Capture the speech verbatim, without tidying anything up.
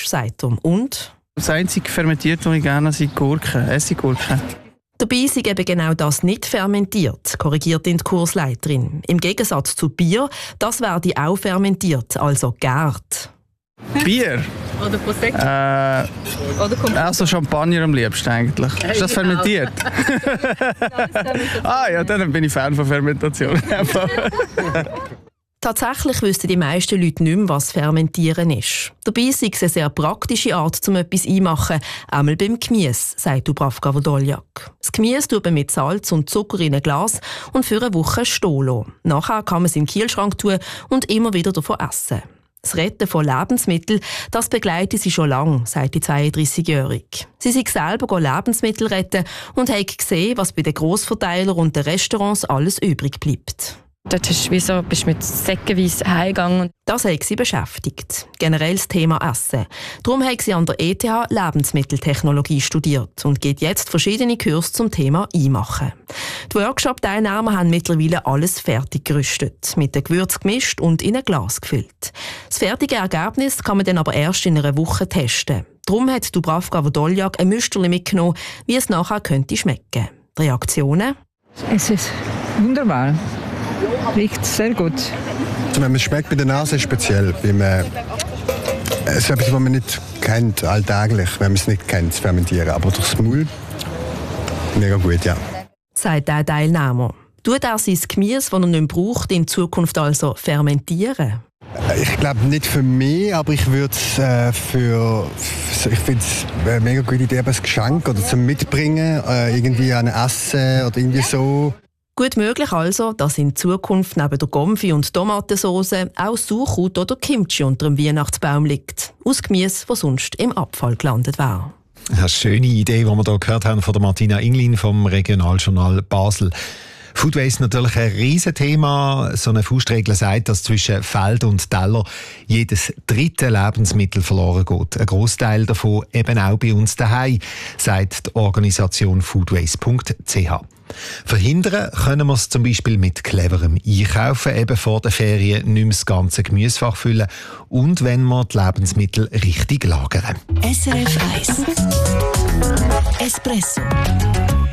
sagt er. Und das einzige fermentiert, was ich gerne sind Gurken, Essiggurken. dabei ist eben genau das nicht fermentiert, korrigiert die Kursleiterin. Im Gegensatz zu Bier, das werde auch fermentiert, also gärt. Bier? Oder Prosecco? Äh, Oder kommt also Champagner am liebsten eigentlich. Ist das fermentiert? Ah ja, dann bin ich Fan von Fermentation. Tatsächlich wüssten die meisten Leute nicht mehr, was Fermentieren ist. Dabei ist es eine sehr praktische Art, um etwas einzumachen, einmal beim Gemüse, sagt Dubravka Wodoljak. Das Gemüse tut man mit Salz und Zucker in ein Glas und für eine Woche stehen lassen. Nachher kann man es in den Kühlschrank tun und immer wieder davon essen. Das Retten von Lebensmitteln, das begleitet sie schon lange, sagt die zweiunddreißigjährige. Sie sei selber Lebensmittel retten und hat gesehen, was bei den Grossverteilern und den Restaurants alles übrig bleibt. Dort ist wie so, bist du mit säckenweise heimgegangen. Das hat sie beschäftigt. Generell das Thema Essen. Darum hat sie an der E T H Lebensmitteltechnologie studiert und geht jetzt verschiedene Kurse zum Thema Einmachen. Die Workshop-Teilnehmer haben mittlerweile alles fertig gerüstet, mit den Gewürzen gemischt und in ein Glas gefüllt. Das fertige Ergebnis kann man dann aber erst in einer Woche testen. Darum hat Dubravka Wodoljak ein Müsterli mitgenommen, wie es nachher könnte schmecken. Die Reaktionen? Es ist wunderbar. Riecht sehr gut. Also wenn man es schmeckt bei der Nase, ist es speziell. Weil man, es ist etwas, was man nicht kennt, alltäglich, wenn man es nicht kennt, das Fermentieren. Aber durchs Maul, mega gut, ja. Sagt der Teilnehmer. Tut er sein Gemüse, das er nicht mehr braucht, in Zukunft also fermentieren? Ich glaube nicht für mich, aber ich würde es äh, für, ich finde es eine mega gute Idee, als Geschenk oder zum Mitbringen, äh, irgendwie an Essen oder irgendwie so. Gut möglich also, dass in Zukunft neben der Gomfi und Tomatensauce auch Sauerkraut oder Kimchi unter dem Weihnachtsbaum liegt. Aus Gemüse, das sonst im Abfall gelandet wäre. Eine schöne Idee, die wir hier gehört haben von der Martina Inglin vom Regionaljournal Basel. Food Waste natürlich ein Riesenthema. So eine Faustregel sagt, dass zwischen Feld und Teller jedes dritte Lebensmittel verloren geht. Ein Grossteil davon eben auch bei uns daheim, sagt die Organisation foodwaste punkt c h. Verhindern können wir es zum Beispiel mit cleverem Einkaufen, eben vor den Ferien nicht mehr das ganze Gemüsefach füllen und wenn wir die Lebensmittel richtig lagern. S R F eins Espresso